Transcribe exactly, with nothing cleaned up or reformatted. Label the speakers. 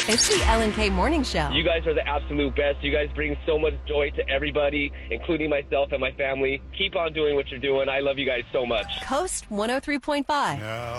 Speaker 1: It's the L and K Morning Show.
Speaker 2: You guys are the absolute best. You guys bring so much joy to everybody, including myself and my family. Keep on doing what you're doing. I love you guys so much.
Speaker 1: Coast one oh three point five.
Speaker 3: No.